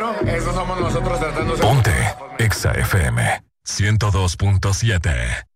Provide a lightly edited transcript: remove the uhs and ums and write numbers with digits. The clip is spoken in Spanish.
Bueno, eso somos nosotros tratando de... Ponte Exa FM 102.7.